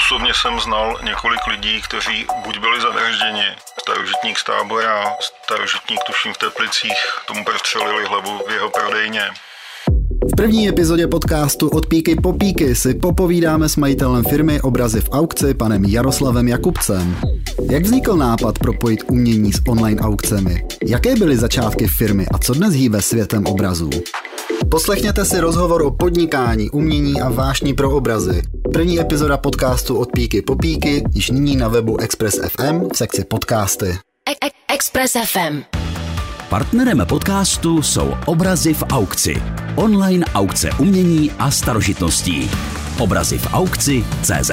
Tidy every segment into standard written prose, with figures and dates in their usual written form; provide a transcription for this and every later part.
Osobně jsem znal několik lidí, kteří buď byli zavražděni, starožitník z Tábora, starožitník tuším v Teplicích, tomu prostřelili hlavu v jeho prodejně. V první epizodě podcastu Od píky po píky si popovídáme s majitelem firmy Obrazy v aukci panem Jaroslavem Jakubcem. Jak vznikl nápad propojit umění s online aukcemi? Jaké byly začátky firmy a co dnes hýbe světem obrazů? Poslechněte si rozhovor o podnikání, umění a vášni pro obrazy. První epizoda podcastu Od píky po píky již nyní na webu Express FM v sekci podcasty. Express FM. Partnerem podcastu jsou Obrazy v aukci. Online aukce umění a starožitností. Obrazy v aukci.cz.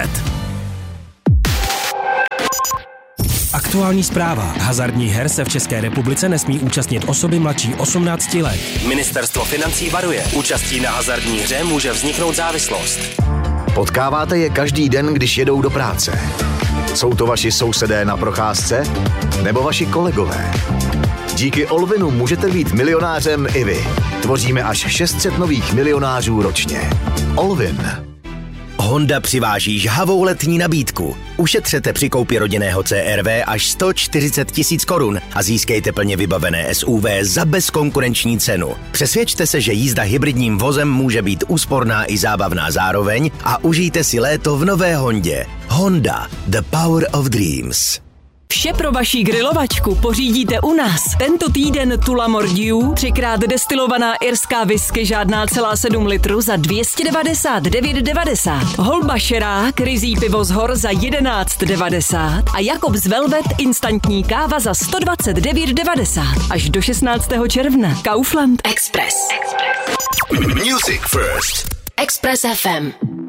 Aktuální zpráva. Hazardních her se v České republice nesmí účastnit osoby mladší 18 let. Ministerstvo financí varuje. Účastí na hazardní hře může vzniknout závislost. Potkáváte je každý den, když jedou do práce. Jsou to vaši sousedé na procházce? Nebo vaši kolegové? Díky Olvinu můžete být milionářem i vy. Tvoříme až 600 nových milionářů ročně. Olvin. Honda přiváží žhavou letní nabídku. Ušetřete při koupi rodinného CR-V až 140 000 korun a získejte plně vybavené SUV za bezkonkurenční cenu. Přesvědčte se, že jízda hybridním vozem může být úsporná i zábavná zároveň a užijte si léto v nové Hondě. Honda. The power of dreams. Vše pro vaši grilovačku pořídíte u nás. Tento týden Tula Mordiu, 3x destilovaná irská whisky žádná celá 7 litrů za 299,90. Holba Šerák, ryzí pivo z hor za 11,90 a Jakobs Velvet instantní káva za 129,90. Až do 16. června. Kaufland Express. Music first. Express FM.